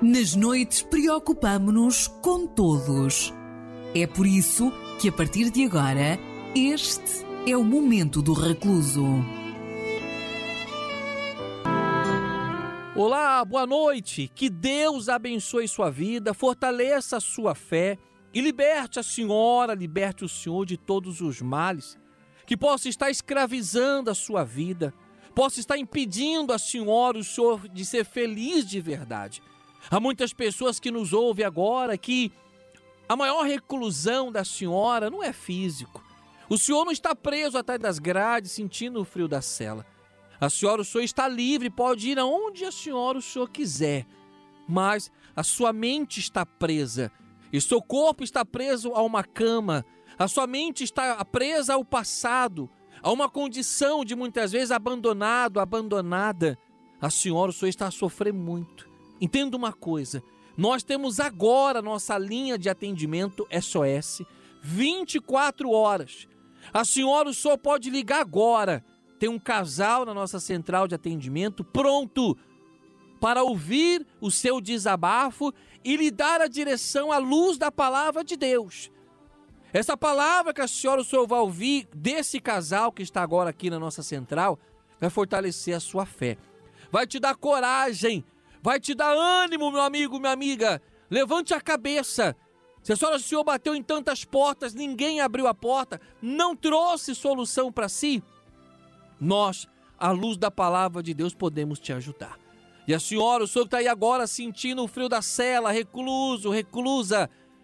Nas noites preocupamo-nos com todos. É por isso que a partir de agora, este é o Momento do Recluso. Olá, boa noite. Que Deus abençoe sua vida, fortaleça a sua fé e liberte a senhora, liberte o senhor de todos os males que possa estar escravizando a sua vida, possa estar impedindo a senhora, o senhor, de ser feliz de verdade. Há muitas pessoas que nos ouvem agora que a maior reclusão da senhora não é físico. O senhor não está preso atrás das grades sentindo o frio da cela. A senhora, o senhor está livre, pode ir aonde a senhora, o senhor quiser. Mas a sua mente está presa e seu corpo está preso a uma cama. A sua mente está presa ao passado, a uma condição de muitas vezes abandonado, abandonada. A senhora, o senhor está a sofrer muito. Entenda uma coisa, nós temos agora nossa linha de atendimento SOS, 24 horas. A senhora, o senhor pode ligar agora. Tem um casal na nossa central de atendimento pronto para ouvir o seu desabafo e lhe dar a direção à luz da palavra de Deus. Essa palavra que a senhora, o senhor vai ouvir desse casal que está agora aqui na nossa central vai fortalecer a sua fé, vai te dar coragem, vai te dar ânimo, meu amigo, minha amiga. Levante a cabeça. Se a senhora, o senhor bateu em tantas portas, ninguém abriu a porta, não trouxe solução para si, nós, à luz da palavra de Deus, podemos te ajudar. E a senhora, o senhor que está aí agora sentindo o frio da cela, recluso, reclusa,